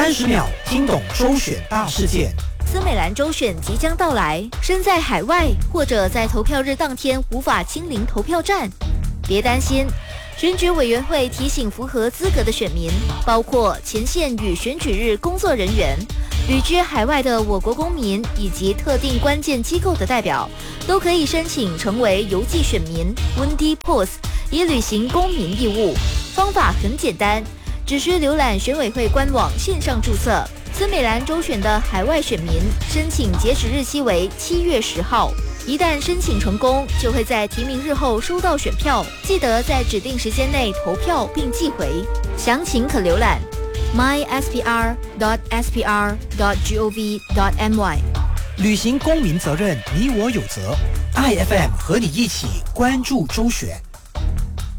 30秒听懂周选大事件。 斯美兰州选即将到来，身在海外或者在投票日当天无法亲临投票站，别担心。选举委员会提醒符合资格的选民，包括前线与选举日工作人员、旅居海外的我国公民以及特定关键机构的代表，都可以申请成为邮寄选民 Windy Post， 以履行公民义务。方法很简单，只需浏览选委会官网线上注册。斯美兰州选的海外选民申请截止日期为7月10号。一旦申请成功，就会在提名日后收到选票，记得在指定时间内投票并寄回。详情可浏览 myspr.spr.gov.my。 履行公民责任，你我有责。IFM 和你一起关注周选。